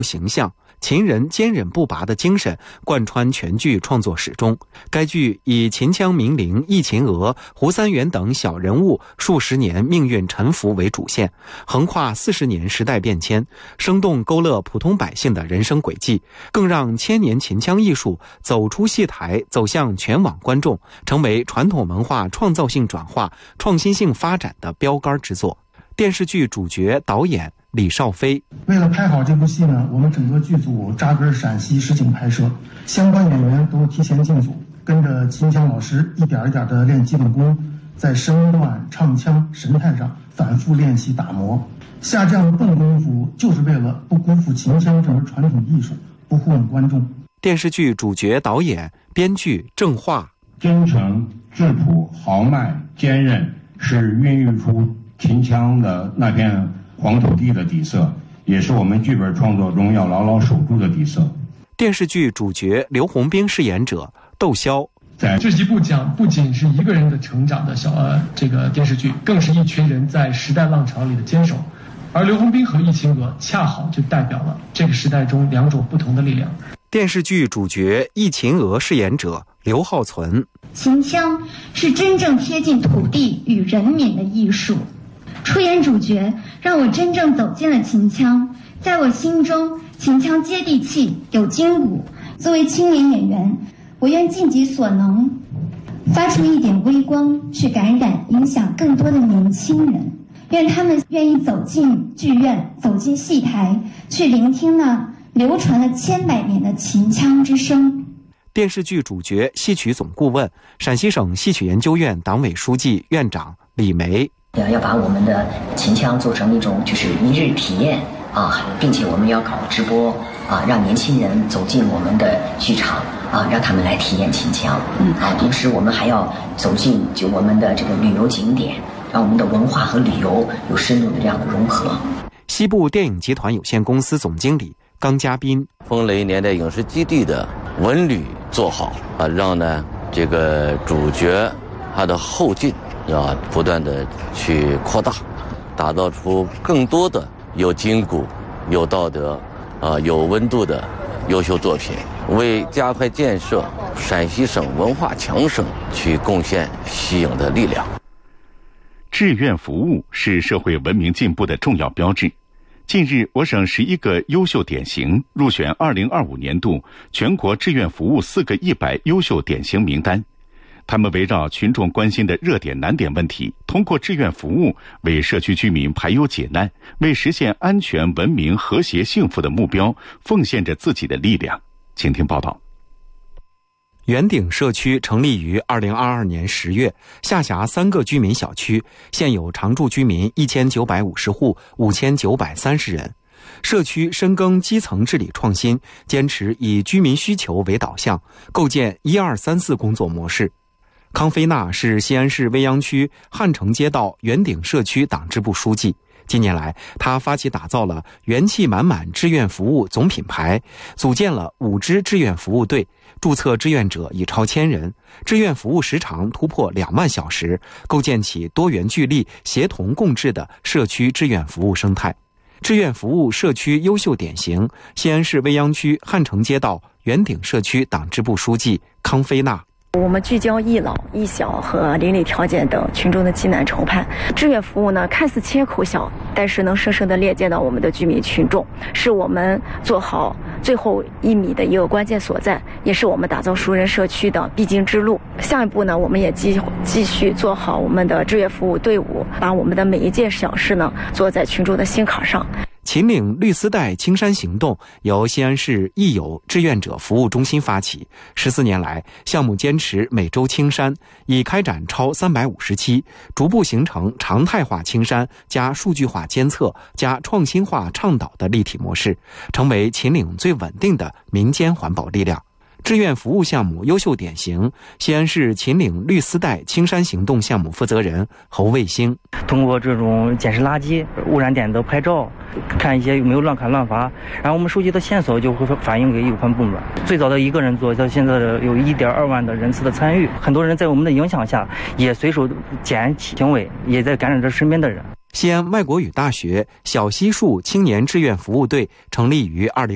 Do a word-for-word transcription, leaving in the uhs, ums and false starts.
形象，秦人坚忍不拔的精神贯穿全剧创作始终。该剧以秦腔名伶易秦娥、胡三元等小人物数十年命运沉浮为主线，横跨四十年时代变迁，生动勾勒普通百姓的人生轨迹，更让千年秦腔艺术走出戏台，走向全网观众，成为传统文化创造性转化、创新性发展的标杆之作。电视剧主角、导演李少飞。 为了拍好这部戏呢，我们整个剧组扎根陕西实景拍摄，相关演员都提前进组，跟着秦腔老师一点一点的练基本功，在身段、唱腔、神态上反复练习打磨。下这样的笨功夫，就是为了不辜负秦腔这门传统艺术，不糊弄观众。 电视剧主角、导演、编剧郑化。 真诚、质朴、豪迈、坚韧，是孕育出秦腔的那片黄土地的底色，也是我们剧本创作中要牢牢守住的底色。 电视剧主角刘洪兵饰演者窦骁。 在这一部讲不仅是一个人的成长的小呃这个电视剧，更是一群人在时代浪潮里的坚守。而刘洪兵和易秦娥恰好就代表了这个时代中两种不同的力量。 电视剧主角易秦娥饰演者刘浩存。 秦腔是真正贴近土地与人民的艺术。出演主角让我真正走进了秦腔，在我心中，秦腔接地气，有筋骨。作为青年演员，我愿尽己所能，发出一点微光，去感染、影响更多的年轻人。愿他们愿意走进剧院，走进戏台，去聆听那流传了千百年的秦腔之声。 电视剧主角、戏曲总顾问、陕西省戏曲研究院党委书记、院长李梅。 要把我们的秦腔做成一种就是一日体验啊，并且我们要搞直播啊，让年轻人走进我们的剧场啊，让他们来体验秦腔。嗯啊，同时我们还要走进就我们的这个旅游景点，让我们的文化和旅游有深度的这样的融合。 西部电影集团有限公司总经理刚嘉宾。 风雷年代影视基地的文旅做好啊，让呢这个主角他的后劲要不断的去扩大，打造出更多的有筋骨、有道德、啊有温度的优秀作品，为加快建设陕西省文化强省去贡献吸引的力量。 志愿服务是社会文明进步的重要标志。近日，我省十一个优秀典型入选二零二五年度全国志愿服务四个一百优秀典型名单。他们围绕群众关心的热点难点问题，通过志愿服务为社区居民排忧解难，为实现安全、文明、和谐、幸福的目标奉献着自己的力量。请听报道。 圆顶社区成立于二零二二年十月，下辖三个居民小区，现有常住居民一千九百五十户，五千九百三十人。社区深耕基层治理创新，坚持以居民需求为导向，构建一二三四工作模式。康菲娜是西安市未央区汉城街道圆顶社区党支部书记。近年来，他发起打造了元气满满志愿服务总品牌，组建了五支志愿服务队，注册志愿者已超千人，志愿服务时长突破两万小时，构建起多元聚力、协同共治的社区志愿服务生态。志愿服务社区优秀典型，西安市未央区汉城街道圆顶社区党支部书记康菲娜。 我们聚焦易老、易小和邻里条件等群众的急难愁盼。志愿服务呢，看似切口小，但是能深深地链接到我们的居民群众，是我们做好最后一米的一个关键所在，也是我们打造熟人社区的必经之路。下一步呢，我们也继继续做好我们的志愿服务队伍，把我们的每一件小事呢，做在群众的心坎上。 秦岭绿丝带青山行动由西安市义友志愿者服务中心发起，十四年来，项目坚持每周青山，已开展超三百五十期，逐步形成常态化青山加数据化监测加创新化倡导的立体模式，成为秦岭最稳定的民间环保力量。志愿服务项目优秀典型，西安市秦岭绿丝带青山行动项目负责人侯卫星。 通过这种监视垃圾、污染点的拍照，看一些有没有乱砍乱伐，然后我们收集的线索就会反映给有关部门。最早的一个人做，到现在有一点二万的人次的参与，很多人在我们的影响下也随手捡起行为，也在感染着身边的人。 西安外国语大学小西树青年志愿服务队成立于二零